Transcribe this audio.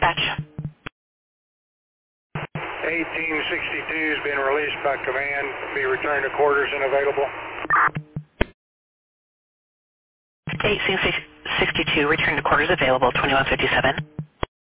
dispatch. 1862 has been released by command. Be returned to quarters and available. 1862, return to quarters available, 2157.